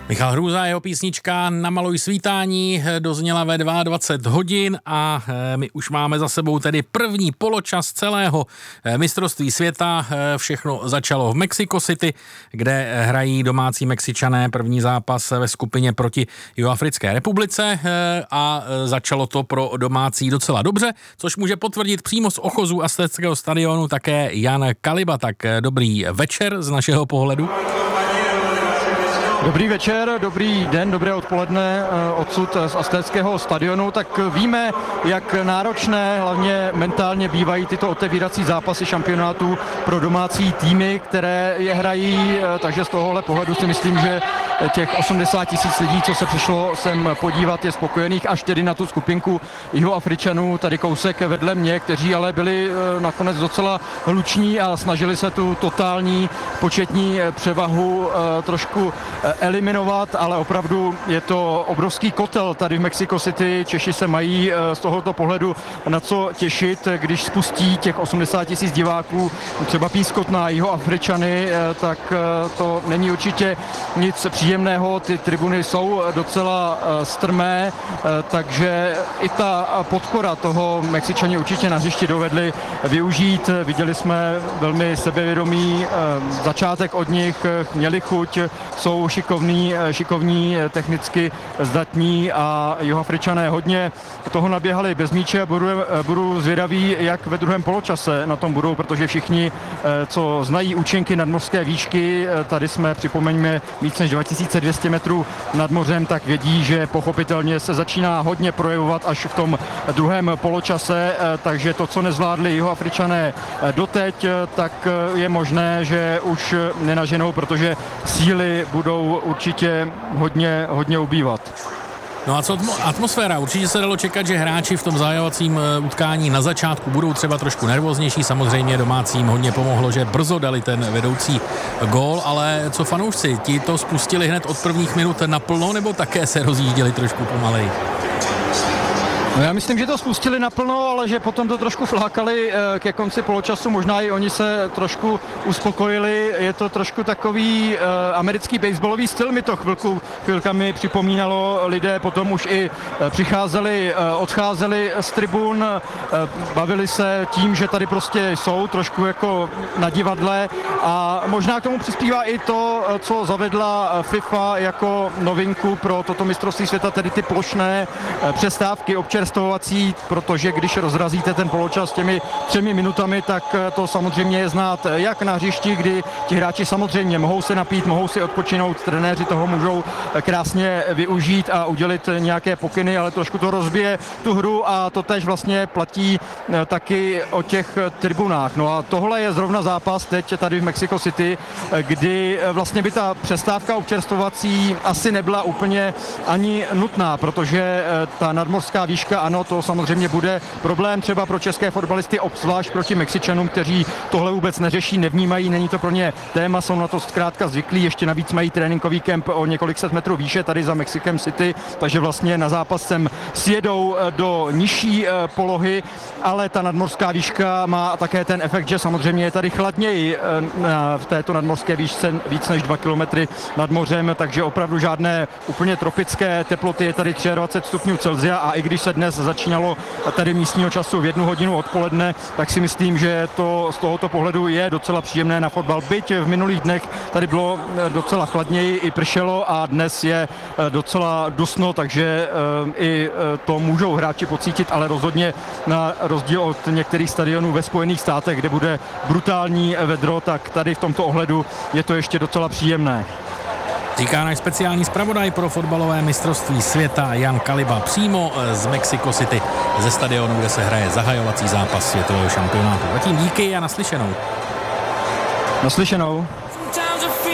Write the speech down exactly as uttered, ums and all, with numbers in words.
Michal Hrůza, jeho písnička Namaluj svítání dozněla ve dvacet dva hodin a my už máme za sebou tedy první poločas celého mistrovství světa. Všechno začalo v Mexico City, kde hrají domácí Mexičané první zápas ve skupině proti Jihoafrické republice a začalo to pro domácí docela dobře, což může potvrdit přímo z ochozu Aztéckého stadionu také Jan Kaliba. Tak dobrý večer z našeho pohledu. Dobrý večer, dobrý den, dobré odpoledne odsud z Aztéckého stadionu. Tak víme, jak náročné, hlavně mentálně bývají tyto otevírací zápasy šampionátu pro domácí týmy, které je hrají, takže z tohohle pohledu si myslím, že těch osmdesát tisíc lidí, co se přišlo sem podívat, je spokojených až tedy na tu skupinku Jihoafričanů, tady kousek vedle mě, kteří ale byli nakonec docela hluční a snažili se tu totální početní převahu trošku eliminovat, ale opravdu je to obrovský kotel tady v Mexico City. Češi se mají z tohoto pohledu na co těšit, když spustí těch osmdesát tisíc diváků třeba pískot na Jihoafričany, tak to není určitě nic příjemného. Ty tribuny jsou docela strmé, takže i ta podpora toho Mexičani určitě na hřišti dovedli využít. Viděli jsme velmi sebevědomý začátek od nich, měli chuť, jsou šikovní, šikovní, technicky zdatní a Jihoafričané hodně toho naběhali bez míče a budu, budu zvědavý, jak ve druhém poločase na tom budou, protože všichni, co znají účinky nadmořské výšky, tady jsme, připomeňme, víc než dva tisíce dvě stě metrů nad mořem, tak vědí, že pochopitelně se začíná hodně projevovat až v tom druhém poločase, takže to, co nezvládli Jihoafričané doteď, tak je možné, že už nenaženou, protože síly budou určitě hodně, hodně ubývat. No a co atmosféra? Určitě se dalo čekat, že hráči v tom zahajovacím utkání na začátku budou třeba trošku nervóznější. Samozřejmě domácím hodně pomohlo, že brzo dali ten vedoucí gól, ale co fanoušci? Ti to spustili hned od prvních minut naplno, nebo také se rozjížděli trošku pomalej? No já myslím, že to spustili naplno, ale že potom to trošku flákali ke konci poločasu, možná i oni se trošku uspokojili, je to trošku takový uh, americký baseballový styl, mi to chvilku, chvilkami připomínalo, lidé potom už i uh, přicházeli, uh, odcházeli z tribun, uh, bavili se tím, že tady prostě jsou trošku jako na divadle a možná k tomu přispívá i to, co zavedla FIFA jako novinku pro toto mistrovství světa, tedy ty plošné uh, přestávky občas stovací, protože když rozrazíte ten poločas těmi třemi minutami, tak to samozřejmě je znát jak na hřišti, kdy ti hráči samozřejmě mohou se napít, mohou si odpočinout, trenéři toho můžou krásně využít a udělit nějaké pokyny, ale trošku to rozbije tu hru a to též vlastně platí taky o těch tribunách. No a tohle je zrovna zápas teď tady v Mexico City, kdy vlastně by ta přestávka občerstvovací asi nebyla úplně ani nutná, protože ta nadmořská výška, ano, to samozřejmě bude problém třeba pro české fotbalisty, obzvlášť proti Mexičanům, kteří tohle vůbec neřeší, nevnímají, není to pro ně téma, jsou na to zkrátka zvyklí, ještě navíc mají tréninkový kemp o několik set metrů výše tady za Mexikem City, takže vlastně na zápas sem sjedou do nižší polohy, ale ta nadmořská výška má také ten efekt, že samozřejmě je tady chladněji v této nadmořské výšce víc než dva kilometry nad mořem, takže opravdu žádné úplně tropické teploty, je tady dvacet tři stupňů Celsia a i když se dnes začínalo tady místního času v jednu hodinu odpoledne, tak si myslím, že to z tohoto pohledu je docela příjemné na fotbal. Byť v minulých dnech tady bylo docela chladněji, i pršelo a dnes je docela dusno, takže i to můžou hráči pocítit, ale rozhodně na rozdíl od některých stadionů ve Spojených státech, kde bude brutální vedro, tak tady v tomto ohledu je to ještě docela příjemné. Říká náš speciální zpravodaj pro fotbalové mistrovství světa Jan Kaliba přímo z Mexico City, ze stadionu, kde se hraje zahajovací zápas světového šampionátu. Zatím díky a naslyšenou. Naslyšenou.